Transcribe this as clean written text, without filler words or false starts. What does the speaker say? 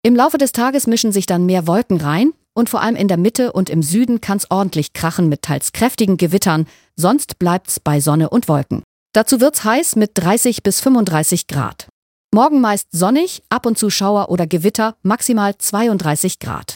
Im Laufe des Tages mischen sich dann mehr Wolken rein und vor allem in der Mitte und im Süden kann es ordentlich krachen mit teils kräftigen Gewittern, sonst bleibt's bei Sonne und Wolken. Dazu wird's heiß mit 30 bis 35 Grad. Morgen meist sonnig, ab und zu Schauer oder Gewitter, maximal 32 Grad.